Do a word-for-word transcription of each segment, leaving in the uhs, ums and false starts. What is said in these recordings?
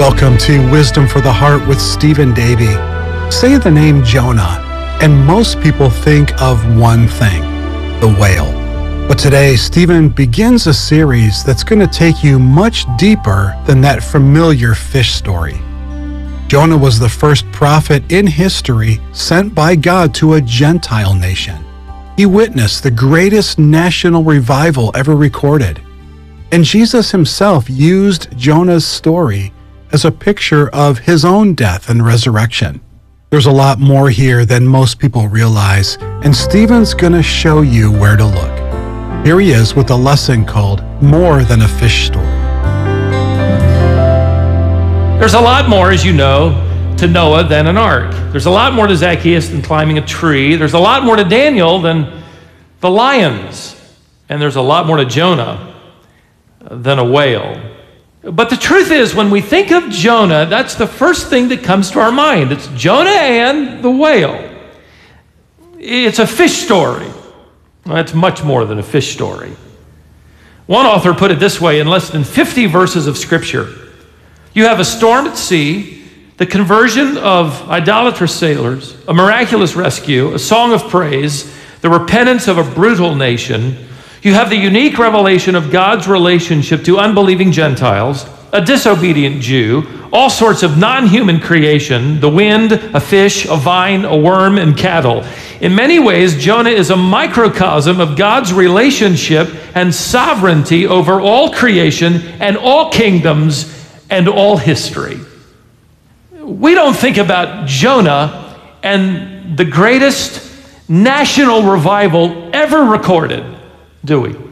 Welcome to Wisdom for the Heart with Stephen Davey. Say the name Jonah, and most people think of one thing, the whale. But today, Stephen begins a series that's going to take you much deeper than that familiar fish story. Jonah was the first prophet in history sent by God to a Gentile nation. He witnessed the greatest national revival ever recorded. And Jesus himself used Jonah's story as a picture of his own death and resurrection. There's a lot more here than most people realize, and Stephen's going to show you where to look. Here he is with a lesson called More Than a Fish Story. There's a lot more, as you know, to Noah than an ark. There's a lot more to Zacchaeus than climbing a tree. There's a lot more to Daniel than the lions. And there's a lot more to Jonah than a whale. But the truth is, when we think of Jonah, that's the first thing that comes to our mind. It's Jonah and the whale. It's a fish story. Well, it's much more than a fish story. One author put it this way: in less than fifty verses of Scripture, you have a storm at sea, the conversion of idolatrous sailors, a miraculous rescue, a song of praise, the repentance of a brutal nation. You have the unique revelation of God's relationship to unbelieving Gentiles, a disobedient Jew, all sorts of non-human creation, the wind, a fish, a vine, a worm, and cattle. In many ways, Jonah is a microcosm of God's relationship and sovereignty over all creation and all kingdoms and all history. We don't think about Jonah and the greatest national revival ever recorded, do we?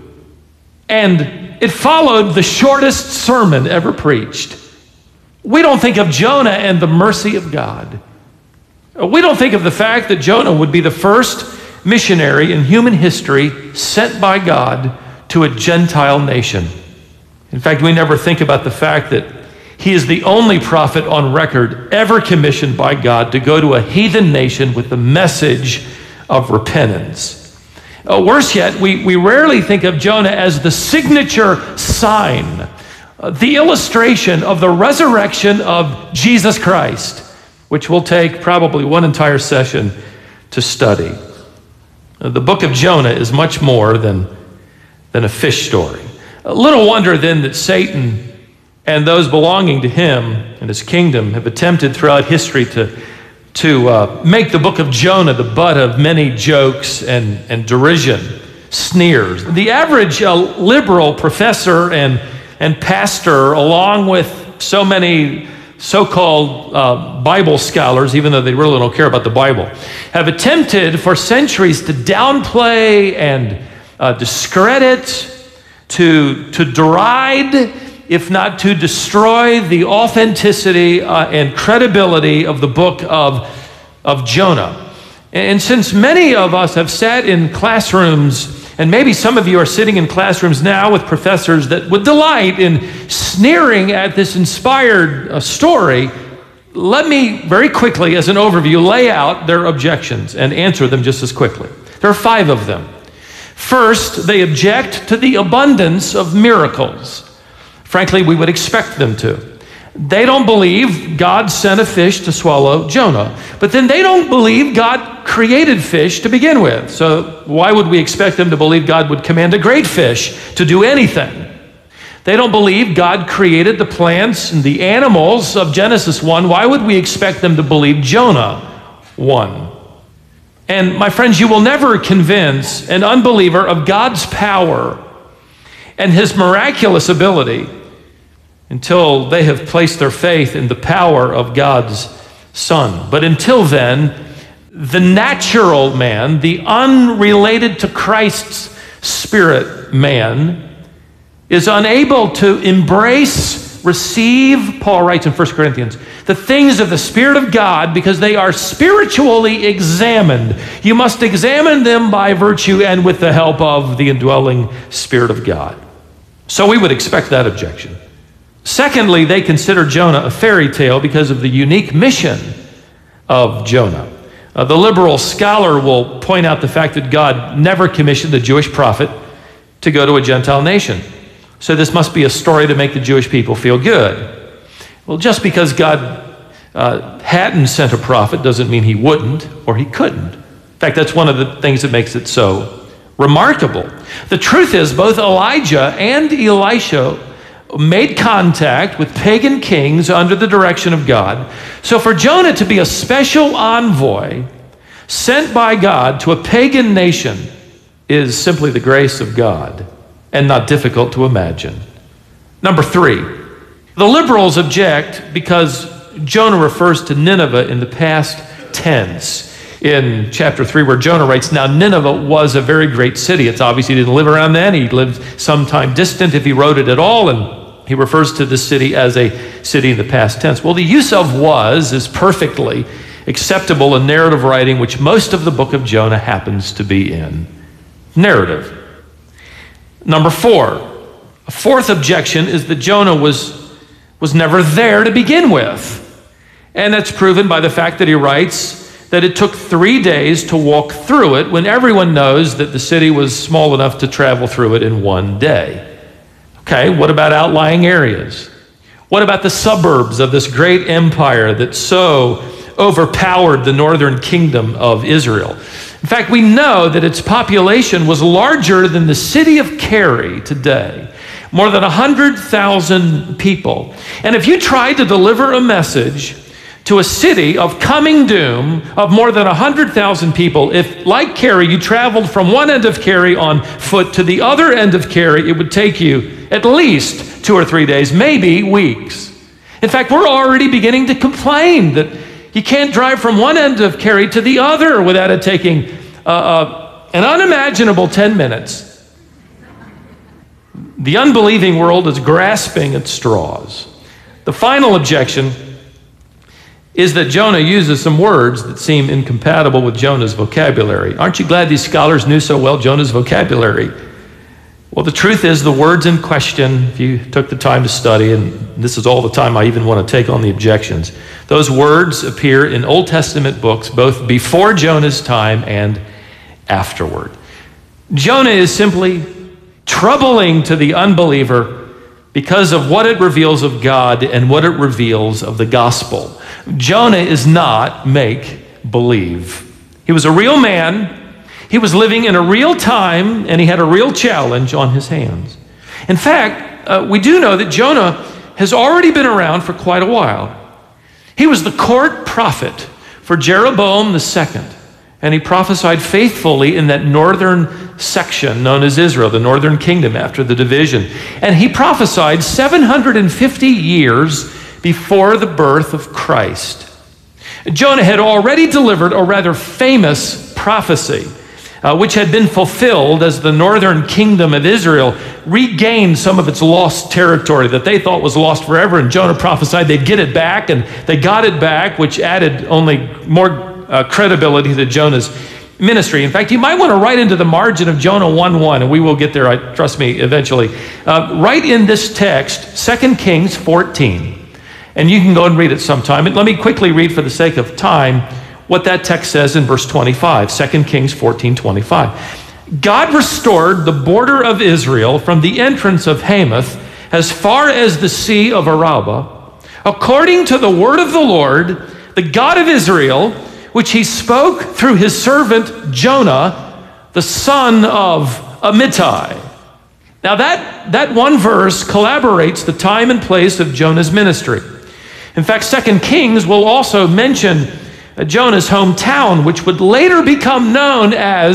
And it followed the shortest sermon ever preached. We don't think of Jonah and the mercy of God. We don't think of the fact that Jonah would be the first missionary in human history sent by God to a Gentile nation. In fact, we never think about the fact that he is the only prophet on record ever commissioned by God to go to a heathen nation with the message of repentance. Uh, worse yet, we, we rarely think of Jonah as the signature sign, uh, the illustration of the resurrection of Jesus Christ, which will take probably one entire session to study. Uh, the book of Jonah is much more than, than a fish story. A little wonder then that Satan and those belonging to him and his kingdom have attempted throughout history to to uh, make the book of Jonah the butt of many jokes and, and derision, sneers. The average uh, liberal professor and, and pastor, along with so many so-called uh, Bible scholars, even though they really don't care about the Bible, have attempted for centuries to downplay and uh, discredit, to, to deride, if not to destroy the authenticity uh, and credibility of the book of, of Jonah. And since many of us have sat in classrooms, and maybe some of you are sitting in classrooms now with professors that would delight in sneering at this inspired uh, story, let me very quickly, as an overview, lay out their objections and answer them just as quickly. There are five of them. First, they object to the abundance of miracles. Frankly, we would expect them to. They don't believe God sent a fish to swallow Jonah. But then they don't believe God created fish to begin with. So why would we expect them to believe God would command a great fish to do anything? They don't believe God created the plants and the animals of Genesis one. Why would we expect them to believe Jonah one? And my friends, you will never convince an unbeliever of God's power and his miraculous ability until they have placed their faith in the power of God's Son. But until then, the natural man, the unrelated to Christ's spirit man, is unable to embrace, receive, Paul writes in First Corinthians, the things of the Spirit of God because they are spiritually examined. You must examine them by virtue and with the help of the indwelling Spirit of God. So we would expect that objection. Secondly, they consider Jonah a fairy tale because of the unique mission of Jonah. Uh, the liberal scholar will point out the fact that God never commissioned the Jewish prophet to go to a Gentile nation. So this must be a story to make the Jewish people feel good. Well, just because God uh, hadn't sent a prophet doesn't mean he wouldn't or he couldn't. In fact, that's one of the things that makes it so remarkable. The truth is, both Elijah and Elisha made contact with pagan kings under the direction of God. So for Jonah to be a special envoy sent by God to a pagan nation is simply the grace of God and not difficult to imagine. Number three, the liberals object because Jonah refers to Nineveh in the past tense. In chapter three, where Jonah writes, now Nineveh was a very great city. It's obviously he didn't live around then. He lived sometime distant if he wrote it at all, and he refers to this city as a city in the past tense. Well, the use of was is perfectly acceptable in narrative writing, which most of the book of Jonah happens to be in. Narrative. Number four, a fourth objection is that Jonah was, was never there to begin with. And that's proven by the fact that he writes that it took three days to walk through it when everyone knows that the city was small enough to travel through it in one day. Okay, what about outlying areas? What about the suburbs of this great empire that so overpowered the northern kingdom of Israel? In fact, we know that its population was larger than the city of Cary today, more than one hundred thousand people. And if you tried to deliver a message to a city of coming doom of more than one hundred thousand people, if, like Cary, you traveled from one end of Cary on foot to the other end of Cary, it would take you at least two or three days, maybe weeks. In fact, we're already beginning to complain that you can't drive from one end of Cary to the other without it taking uh, uh, an unimaginable ten minutes. The unbelieving world is grasping at straws. The final objection is that Jonah uses some words that seem incompatible with Jonah's vocabulary. Aren't you glad these scholars knew so well Jonah's vocabulary? Well, the truth is the words in question, if you took the time to study, and this is all the time I even want to take on the objections, those words appear in Old Testament books both before Jonah's time and afterward. Jonah is simply troubling to the unbeliever because of what it reveals of God and what it reveals of the gospel. Jonah is not make-believe. He was a real man. He was living in a real time, and he had a real challenge on his hands. In fact, uh, we do know that Jonah has already been around for quite a while. He was the court prophet for Jeroboam the second, and he prophesied faithfully in that northern section known as Israel, the northern kingdom after the division. And he prophesied seven hundred fifty years before the birth of Christ. Jonah had already delivered a rather famous prophecy, uh, which had been fulfilled as the northern kingdom of Israel regained some of its lost territory that they thought was lost forever, and Jonah prophesied they'd get it back, and they got it back, which added only more uh, credibility to Jonah's ministry. In fact, you might want to write into the margin of Jonah one one, and we will get there, I, trust me, eventually. Uh, write in this text, Second Kings fourteen. And you can go and read it sometime. And let me quickly read, for the sake of time, what that text says in verse twenty-five, Second Kings fourteen twenty-five. God restored the border of Israel from the entrance of Hamath as far as the Sea of Arabah, according to the word of the Lord, the God of Israel, which he spoke through his servant Jonah, the son of Amittai. Now that, that one verse collaborates the time and place of Jonah's ministry. In fact, Second Kings will also mention Jonah's hometown, which would later become known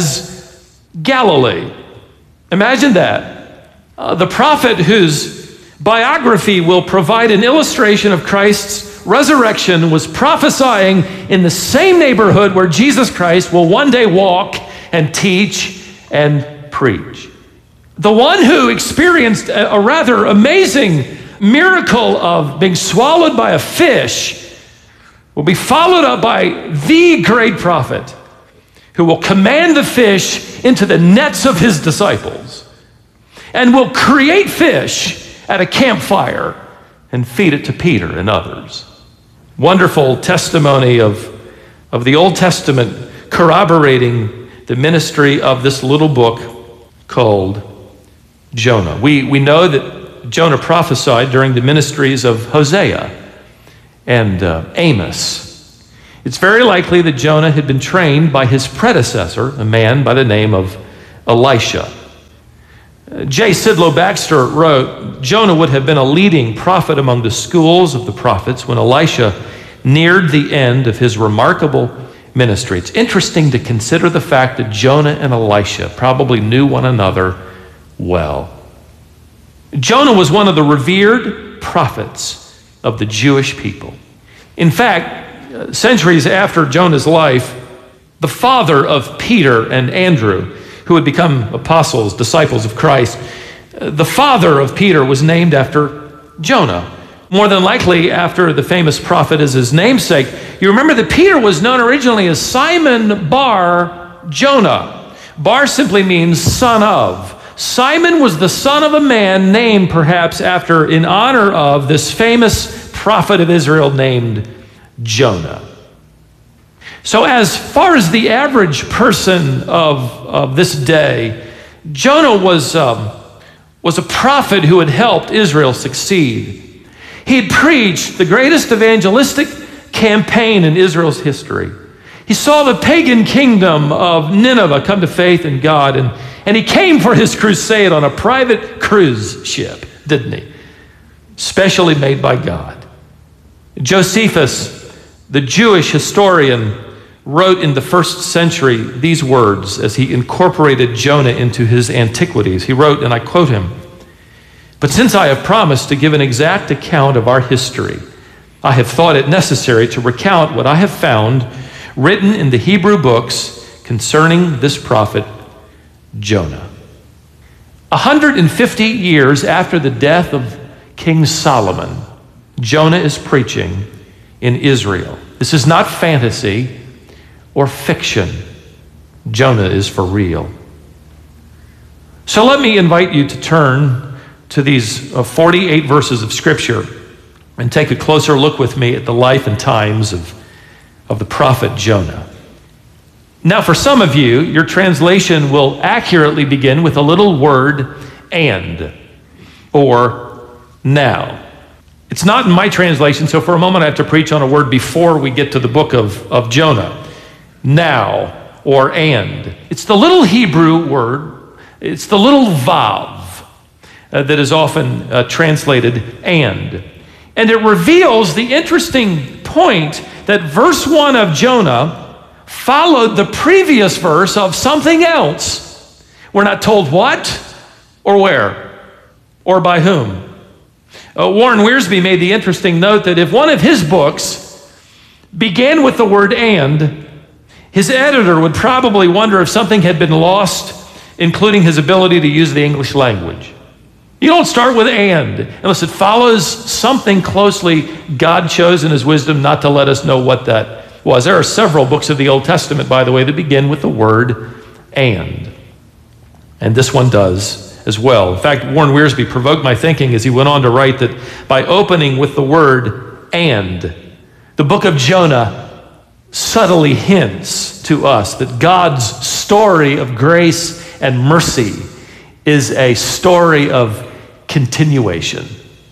as Galilee. Imagine that. Uh, the prophet whose biography will provide an illustration of Christ's resurrection was prophesying in the same neighborhood where Jesus Christ will one day walk and teach and preach. The one who experienced a, a rather amazing miracle of being swallowed by a fish will be followed up by the great prophet who will command the fish into the nets of his disciples and will create fish at a campfire and feed it to Peter and others. Wonderful testimony of, of the Old Testament corroborating the ministry of this little book called Jonah. We, we know that Jonah prophesied during the ministries of Hosea. and uh, Amos. It's very likely that Jonah had been trained by his predecessor, a man by the name of Elisha. Uh, J. Sidlow Baxter wrote, Jonah would have been a leading prophet among the schools of the prophets when Elisha neared the end of his remarkable ministry. It's interesting to consider the fact that Jonah and Elisha probably knew one another well. Jonah was one of the revered prophets of the Jewish people. In fact, centuries after Jonah's life, the father of Peter and Andrew, who had become apostles, disciples of Christ, the father of Peter was named after Jonah. More than likely after the famous prophet as his namesake. You remember that Peter was known originally as Simon Bar Jonah. Bar simply means son of. Simon was the son of a man named perhaps after, in honor of, this famous prophet of Israel named Jonah. So as far as the average person of, of this day, Jonah was, um, was a prophet who had helped Israel succeed. He had preached the greatest evangelistic campaign in Israel's history. He saw the pagan kingdom of Nineveh come to faith in God, and, and he came for his crusade on a private cruise ship, didn't he? Specially made by God. Josephus, the Jewish historian, wrote in the first century these words as he incorporated Jonah into his Antiquities. He wrote, and I quote him, "But since I have promised to give an exact account of our history, I have thought it necessary to recount what I have found written in the Hebrew books concerning this prophet Jonah." one hundred fifty years after the death of King Solomon, Jonah is preaching in Israel. This is not fantasy or fiction. Jonah is for real. So let me invite you to turn to these uh, forty-eight verses of Scripture and take a closer look with me at the life and times of, of the prophet Jonah. Now, for some of you, your translation will accurately begin with a little word, and, or now. It's not in my translation, so for a moment I have to preach on a word before we get to the book of, of Jonah. Now, or and. It's the little Hebrew word, it's the little vav. Uh, that is often uh, translated and. And it reveals the interesting point that verse one of Jonah followed the previous verse of something else. We're not told what or where or by whom. Uh, Warren Wiersbe made the interesting note that if one of his books began with the word and, his editor would probably wonder if something had been lost, including his ability to use the English language. You don't start with and unless it follows something closely God chose in his wisdom not to let us know what that was. There are several books of the Old Testament, by the way, that begin with the word and. And this one does as well. In fact, Warren Wiersbe provoked my thinking as he went on to write that by opening with the word and, the book of Jonah subtly hints to us that God's story of grace and mercy is a story of continuation.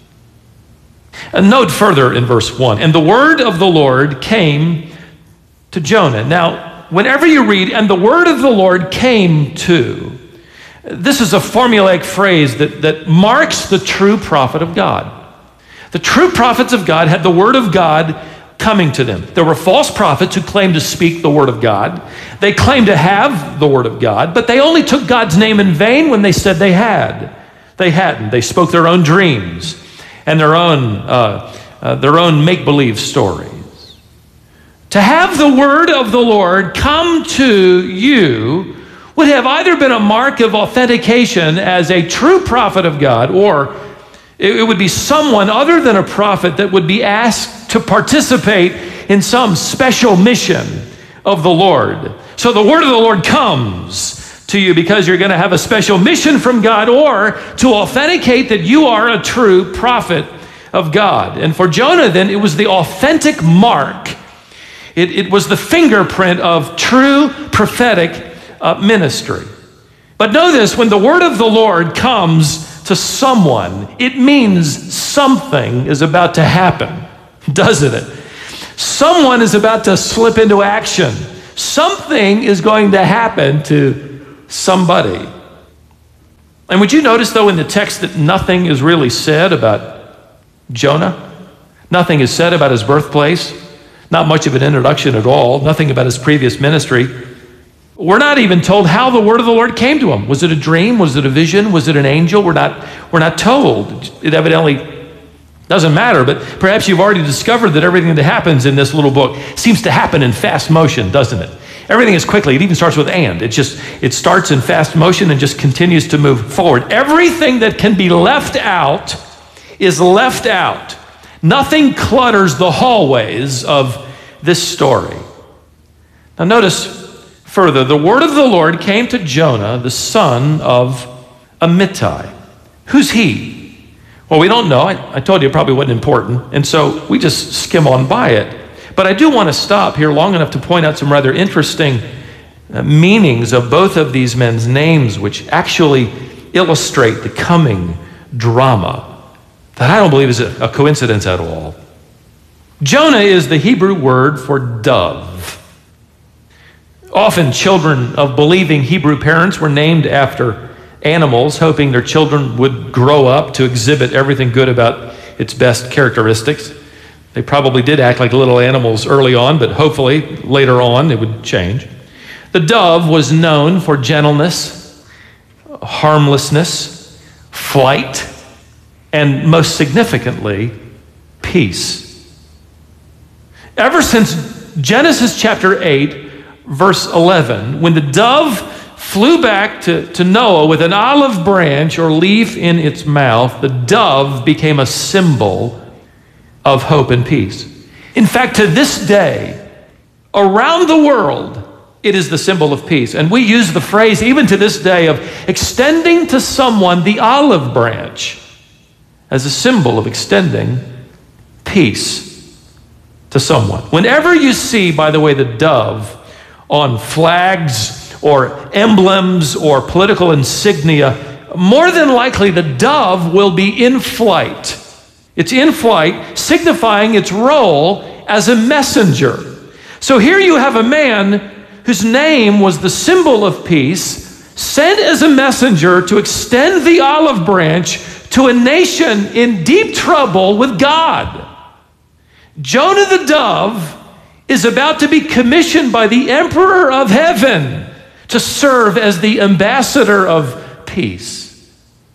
And note further in verse one, and the word of the Lord came to Jonah. Now, whenever you read, and the word of the Lord came to, this is a formulaic phrase that, that marks the true prophet of God. The true prophets of God had the word of God coming to them. There were false prophets who claimed to speak the word of God. They claimed to have the word of God, but they only took God's name in vain when they said they had. They hadn't. They spoke their own dreams and their own, uh, uh, their own make-believe stories. To have the word of the Lord come to you would have either been a mark of authentication as a true prophet of God, or it would be someone other than a prophet that would be asked to participate in some special mission of the Lord. So the word of the Lord comes to you because you're going to have a special mission from God, or to authenticate that you are a true prophet of God. And for Jonah, then, it was the authentic mark. It, it was the fingerprint of true prophetic uh, ministry. But know this, when the word of the Lord comes to someone, it means something is about to happen. doesn't it? Someone is about to slip into action. Something is going to happen to somebody. And would you notice, though, in the text that nothing is really said about Jonah? Nothing is said about his birthplace. Not much of an introduction at all. Nothing about his previous ministry. We're not even told how the word of the Lord came to him. Was it a dream? Was it a vision? Was it an angel? We're not, we're not told. It evidently doesn't matter, but perhaps you've already discovered that everything that happens in this little book seems to happen in fast motion, doesn't it? Everything is quickly. It even starts with and. It just, it starts in fast motion and just continues to move forward. Everything that can be left out is left out. Nothing clutters the hallways of this story. Now notice further, the word of the Lord came to Jonah, the son of Amittai. Who's he? Well, we don't know. I, I told you it probably wasn't important, and so we just skim on by it. But I do want to stop here long enough to point out some rather interesting uh, meanings of both of these men's names, which actually illustrate the coming drama that I don't believe is a, a coincidence at all. Jonah is the Hebrew word for dove. Often children of believing Hebrew parents were named after animals, hoping their children would grow up to exhibit everything good about its best characteristics. They probably did act like little animals early on, but hopefully later on it would change. The dove was known for gentleness, harmlessness, flight, and most significantly, peace. Ever since Genesis chapter eight, verse eleven, when the dove flew back to, to Noah with an olive branch or leaf in its mouth, the dove became a symbol of hope and peace. In fact, to this day, around the world, it is the symbol of peace. And we use the phrase, even to this day, of extending to someone the olive branch as a symbol of extending peace to someone. Whenever you see, by the way, the dove on flags or emblems or political insignia, more than likely the dove will be in flight. It's in flight, signifying its role as a messenger. So here you have a man whose name was the symbol of peace, sent as a messenger to extend the olive branch to a nation in deep trouble with God. Jonah the dove is about to be commissioned by the Emperor of Heaven to serve as the ambassador of peace.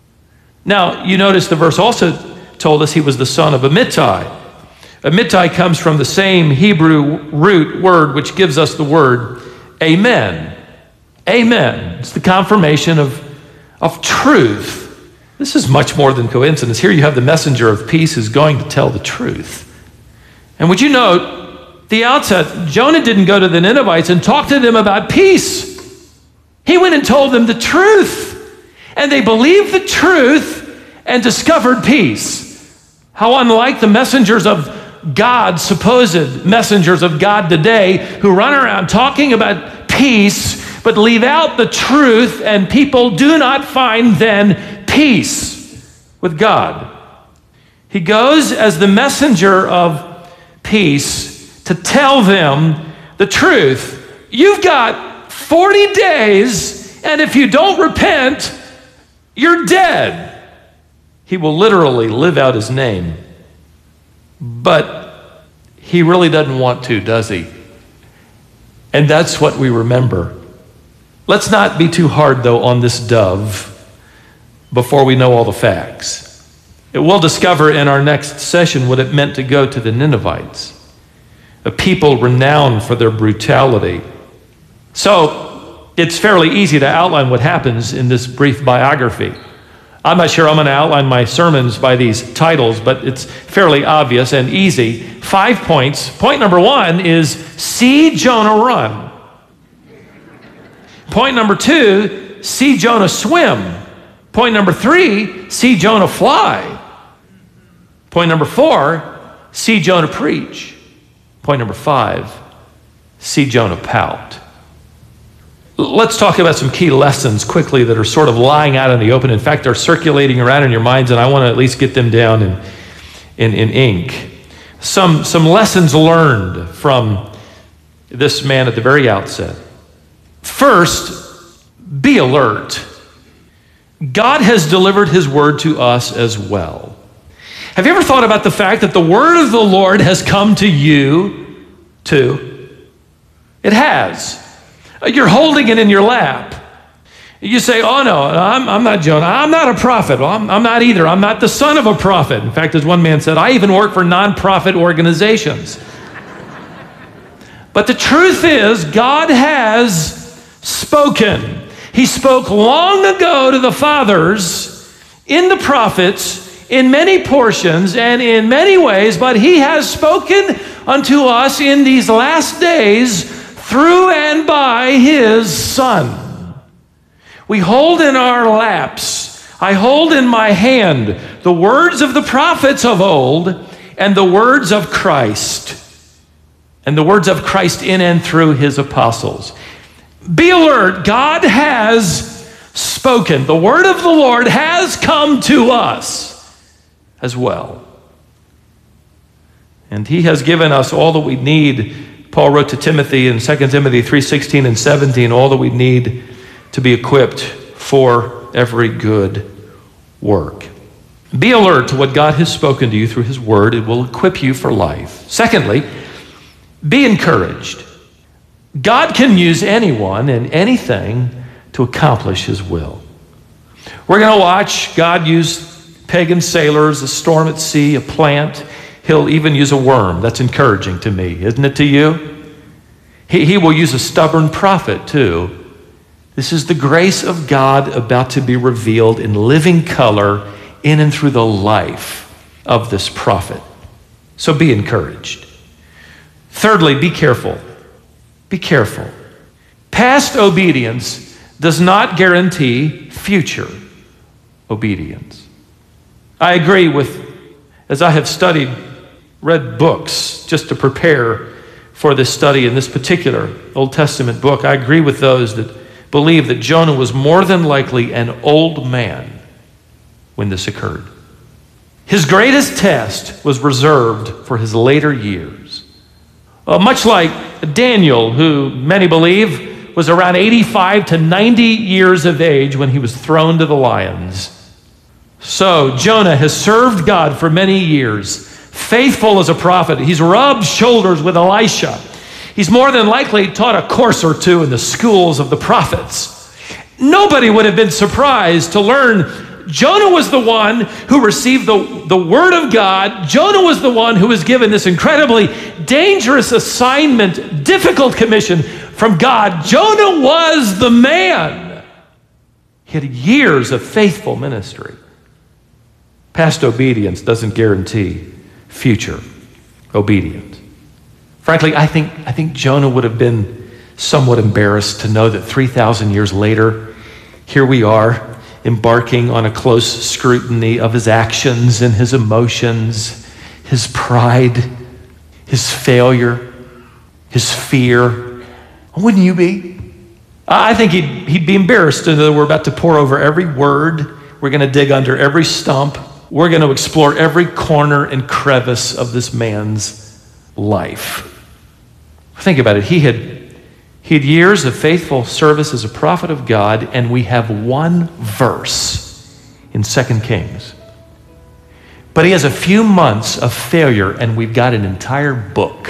Now, you notice the verse also told us he was the son of Amittai. Amittai comes from the same Hebrew root word which gives us the word amen. Amen. It's the confirmation of, of truth. This is much more than coincidence. Here you have the messenger of peace who's going to tell the truth. And would you note, the outset, Jonah didn't go to the Ninevites and talk to them about peace. He went and told them the truth. And they believed the truth and discovered peace. How unlike the messengers of God, supposed messengers of God today, who run around talking about peace, but leave out the truth, and people do not find then peace with God. He goes as the messenger of peace to tell them the truth. You've got forty days, and if you don't repent, you're dead. He will literally live out his name. But he really doesn't want to, does he? And that's what we remember. Let's not be too hard, though, on this dove before we know all the facts. We'll discover in our next session what it meant to go to the Ninevites, a people renowned for their brutality. So it's fairly easy to outline what happens in this brief biography. I'm not sure I'm going to outline my sermons by these titles, but it's fairly obvious and easy. Five points. Point number one is see Jonah run. Point number two, see Jonah swim. Point number three, see Jonah fly. Point number four, see Jonah preach. Point number five, see Jonah pout. Let's talk about some key lessons quickly that are sort of lying out in the open. In fact, they're circulating around in your minds, and I want to at least get them down in, in, in ink. some, some lessons learned from this man at the very outset. First, be alert. God has delivered his word to us as well. Have you ever thought about the fact that the word of the Lord has come to you too? It has. You're holding it in your lap. You say, oh no, I'm, I'm not Jonah. I'm not a prophet. Well, I'm, I'm not either. I'm not the son of a prophet. In fact, as one man said, I even work for non-profit organizations. But the truth is, God has spoken. He spoke long ago to the fathers in the prophets in many portions and in many ways, but he has spoken unto us in these last days through and by his Son. We hold in our laps, I hold in my hand the words of the prophets of old and the words of Christ, and the words of Christ in and through his apostles. Be alert, God has spoken. The word of the Lord has come to us as well. And he has given us all that we need. Paul wrote to Timothy in Second Timothy three sixteen and seventeen, all that we need to be equipped for every good work. Be alert to what God has spoken to you through his word. It will equip you for life. Secondly, be encouraged. God can use anyone and anything to accomplish his will. We're going to watch God use pagan sailors, a storm at sea, a plant. He'll even use a worm. That's encouraging to me, isn't it to you? He, he will use a stubborn prophet too. This is the grace of God about to be revealed in living color in and through the life of this prophet. So be encouraged. Thirdly, be careful. Be careful. Past obedience does not guarantee future obedience. I agree with, as I have studied, read books just to prepare for this study in this particular Old Testament book, I agree with those that believe that Jonah was more than likely an old man when this occurred. His greatest test was reserved for his later years. Uh, much like Daniel, who many believe was around eighty-five to ninety years of age when he was thrown to the lions. So Jonah has served God for many years, faithful as a prophet. He's rubbed shoulders with Elisha. He's more than likely taught a course or two in the schools of the prophets. Nobody would have been surprised to learn Jonah was the one who received the, the word of God. Jonah was the one who was given this incredibly dangerous assignment, difficult commission from God. Jonah was the man. He had years of faithful ministry. Past obedience doesn't guarantee future obedience. Frankly, I think, I think Jonah would have been somewhat embarrassed to know that three thousand years later, here we are, embarking on a close scrutiny of his actions and his emotions, his pride, his failure, his fear. Wouldn't you be? I think he'd, he'd be embarrassed to know that we're about to pour over every word. We're going to dig under every stump. We're going to explore every corner and crevice of this man's life. Think about it. He had He had years of faithful service as a prophet of God, and we have one verse in Second Kings. But he has a few months of failure, and we've got an entire book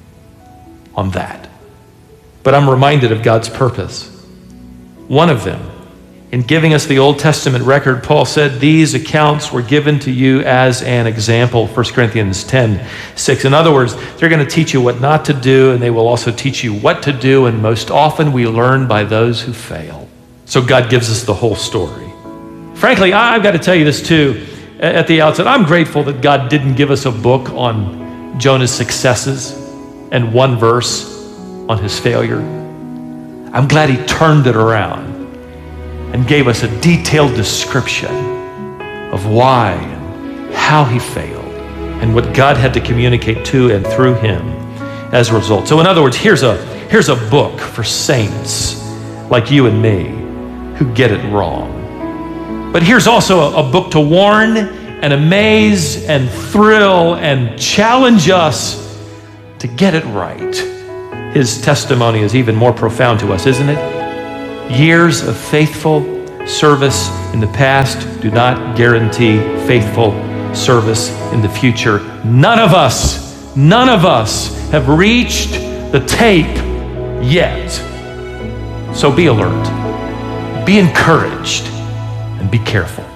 on that. But I'm reminded of God's purpose. One of them, in giving us the Old Testament record, Paul said, these accounts were given to you as an example, First Corinthians ten six. In other words, they're going to teach you what not to do, and they will also teach you what to do, and most often we learn by those who fail. So God gives us the whole story. Frankly, I've got to tell you this too, at the outset. I'm grateful that God didn't give us a book on Jonah's successes and one verse on his failure. I'm glad he turned it around and gave us a detailed description of why and how he failed and what God had to communicate to and through him as a result. So in other words, here's a, here's a book for saints like you and me who get it wrong. But here's also a, a book to warn and amaze and thrill and challenge us to get it right. His testimony is even more profound to us, isn't it? Years of faithful service in the past do not guarantee faithful service in the future. None of us, none of us have reached the tape yet. So be alert, be encouraged, and be careful.